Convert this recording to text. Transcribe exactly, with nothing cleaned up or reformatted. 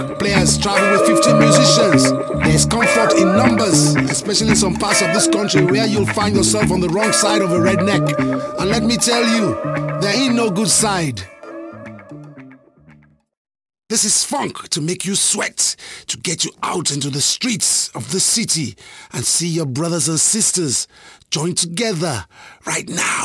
Players travel with fifteen musicians. There's comfort in numbers, especially in some parts of this country where you'll find yourself on the wrong side of a redneck. And let me tell you, there ain't no good side. This is funk to make you sweat, to get you out into the streets of the city and see your brothers and sisters join together right now.